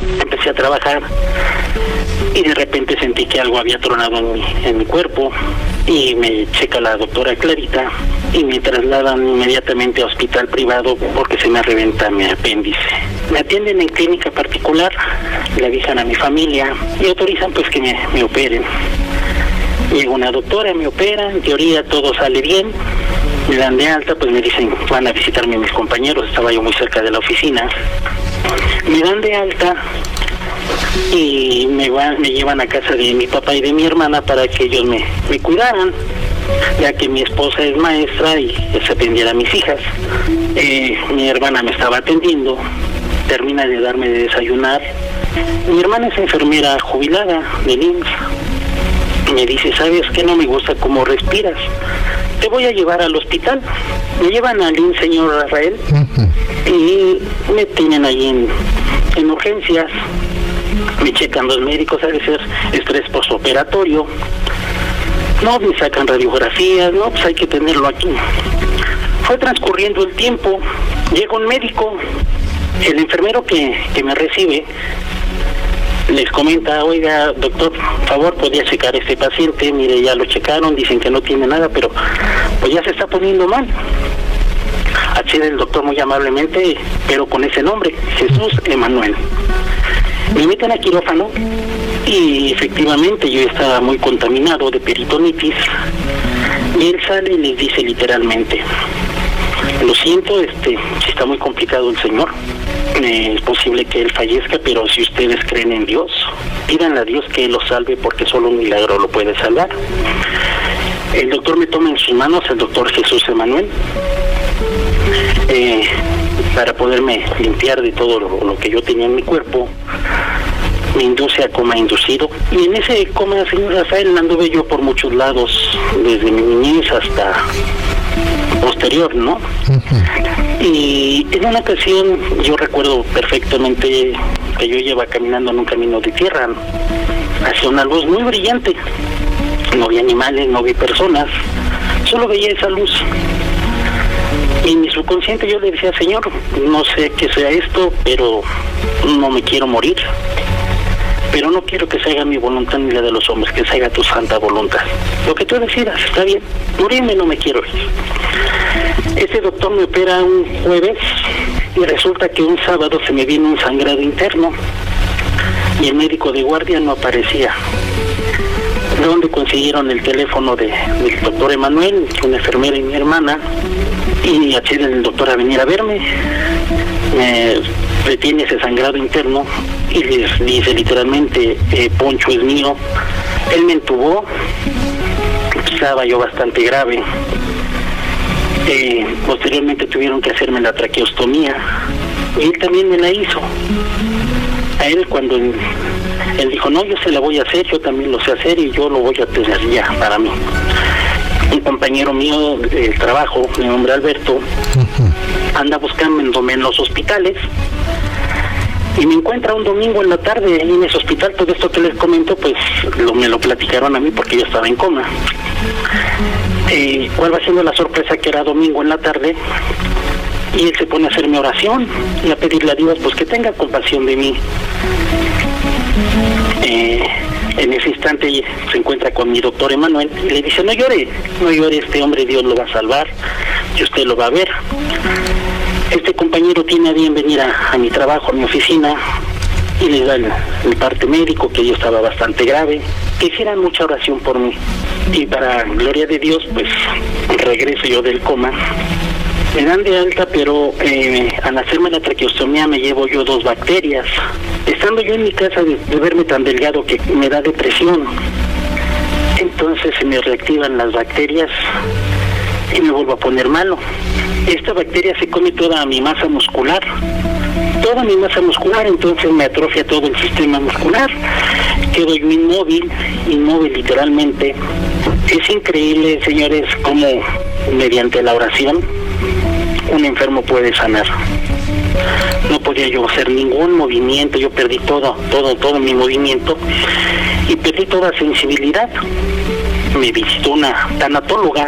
empecé a trabajar y de repente sentí que algo había tronado en mi cuerpo y me checa la doctora Clarita y me trasladan inmediatamente a hospital privado porque se me reventa mi apéndice. Me atienden en clínica particular, le avisan a mi familia y autorizan pues que me operen. Llega una doctora, me opera, en teoría todo sale bien, me dan de alta, pues me dicen, van a visitarme mis compañeros, estaba yo muy cerca de la oficina, me dan de alta y me llevan a casa de mi papá y de mi hermana para que ellos me cuidaran, ya que mi esposa es maestra y se atendiera a mis hijas. Mi hermana me estaba atendiendo, termina de darme de desayunar. Mi hermana es enfermera jubilada del IMSS. Me dice, ¿sabes qué? No me gusta cómo respiras. Te voy a llevar al hospital. Me llevan al IMSS, señor Rafael, y me tienen ahí en urgencias. Me checan los médicos, debe ser estrés postoperatorio. No, me sacan radiografías, no, pues hay que tenerlo aquí. Fue transcurriendo el tiempo, llega un médico, el enfermero que me recibe, les comenta, oiga, doctor, por favor, podría checar a este paciente, mire, ya lo checaron, dicen que no tiene nada, pero pues ya se está poniendo mal. Accede el doctor muy amablemente, pero con ese nombre, Jesús Emanuel. Me meten a quirófano y efectivamente yo estaba muy contaminado de peritonitis y él sale y les dice literalmente, lo siento, sí está muy complicado el señor, es posible que él fallezca, pero si ustedes creen en Dios, pídanle a Dios que él lo salve porque solo un milagro lo puede salvar. El doctor me toma en sus manos, el doctor Jesús Emanuel, para poderme limpiar de todo lo que yo tenía en mi cuerpo. Me induce a coma inducido y en ese coma, señor Rafael, anduve yo por muchos lados, desde mi niñez hasta posterior, ¿no? Y en una ocasión yo recuerdo perfectamente que yo iba caminando en un camino de tierra hacia una luz muy brillante. No vi animales, no vi personas, solo veía esa luz. Y en mi subconsciente yo le decía, Señor, no sé qué sea esto, pero no me quiero morir. Pero no quiero que se haga mi voluntad ni la de los hombres, que se haga tu santa voluntad. Lo que tú decidas, está bien. Morirme no me quiero ir. Este doctor me opera un jueves y resulta que un sábado se me viene un sangrado interno y el médico de guardia no aparecía. ¿De dónde consiguieron el teléfono del doctor Emanuel, una enfermera y mi hermana? Y accede el doctor a venir a verme. Me detiene ese sangrado interno y les dice literalmente, Poncho es mío. Él me entubó, estaba yo bastante grave. Posteriormente tuvieron que hacerme la traqueostomía y él también me la hizo. A él cuando él dijo, no, yo se la voy a hacer, yo también lo sé hacer y yo lo voy a tener ya para mí. Un compañero mío del trabajo, mi nombre Alberto, anda buscándome en los hospitales y me encuentra un domingo en la tarde ahí en ese hospital. Todo esto que les comento pues me lo platicaron a mí porque yo estaba en coma. ¿Cuál va siendo la sorpresa? Que era domingo en la tarde y él se pone a hacerme oración y a pedirle a Dios pues que tenga compasión de mí. En ese instante se encuentra con mi doctor Emanuel y le dice, no llore, este hombre Dios lo va a salvar y usted lo va a ver. Este compañero tiene a bien venir a mi trabajo, a mi oficina, y le da el parte médico, que yo estaba bastante grave, que hicieran mucha oración por mí. Y para gloria de Dios, pues regreso yo del coma. Me dan de alta, pero al hacerme la traqueostomía me llevo yo 2 bacterias. Estando yo en mi casa de verme tan delgado que me da depresión, entonces se me reactivan las bacterias y me vuelvo a poner malo. Esta bacteria se come toda mi masa muscular, entonces me atrofia todo el sistema muscular. Quedo yo inmóvil literalmente. Es increíble, señores, cómo mediante la oración un enfermo puede sanar. No podía yo hacer ningún movimiento, yo perdí todo mi movimiento y perdí toda sensibilidad. Me visitó una tanatóloga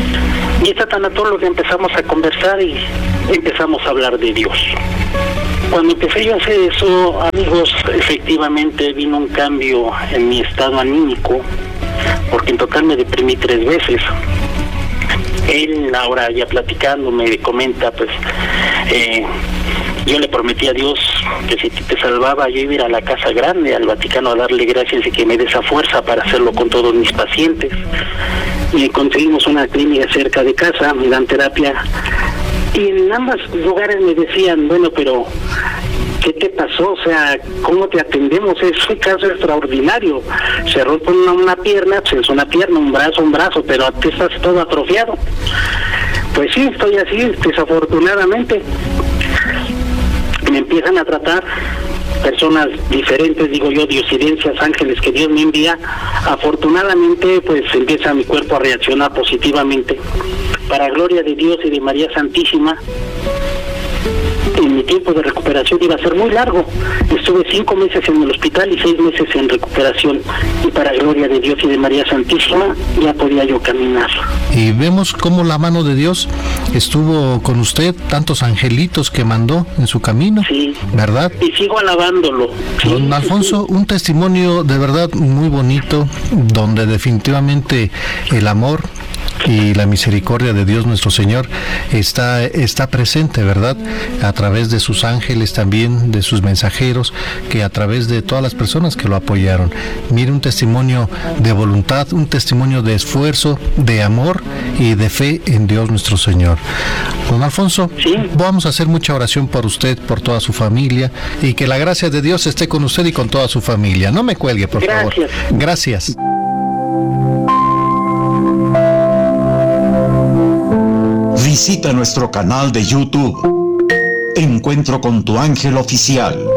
y esta tanatóloga empezamos a conversar y empezamos a hablar de Dios. Cuando empecé yo a hacer eso, amigos, efectivamente vino un cambio en mi estado anímico, porque en total me deprimí 3 veces. Él ahora ya platicando me comenta, pues, yo le prometí a Dios que si te salvaba yo iba a ir a la Casa Grande, al Vaticano, a darle gracias y que me dé esa fuerza para hacerlo con todos mis pacientes. Y conseguimos una clínica cerca de casa, me dan terapia. Y en ambos lugares me decían, bueno, pero ¿qué te pasó? O sea, ¿cómo te atendemos? Es un caso extraordinario. Se rompe una pierna, pues es una pierna, un brazo, pero tú estás todo atrofiado. Pues sí, estoy así, desafortunadamente. Me empiezan a tratar personas diferentes, digo yo, diosidencias, ángeles que Dios me envía. Afortunadamente, pues empieza mi cuerpo a reaccionar positivamente. Para gloria de Dios y de María Santísima, en mi tiempo de recuperación iba a ser muy largo. Estuve 5 meses en el hospital y 6 meses en recuperación. Y para gloria de Dios y de María Santísima, ya podía yo caminar. Y vemos cómo la mano de Dios estuvo con usted, tantos angelitos que mandó en su camino, sí, ¿verdad? Y sigo alabándolo. Don Sí, Alfonso, sí. Un testimonio de verdad muy bonito, donde definitivamente el amor y la misericordia de Dios nuestro Señor está presente, ¿verdad? A través de sus ángeles también, de sus mensajeros, que a través de todas las personas que lo apoyaron. Mire, un testimonio de voluntad, un testimonio de esfuerzo, de amor y de fe en Dios nuestro Señor. Don Alfonso, Sí. Vamos a hacer mucha oración por usted, por toda su familia, y que la gracia de Dios esté con usted y con toda su familia. No me cuelgue, por favor. Gracias. Visita nuestro canal de YouTube. Encuentro con tu ángel oficial.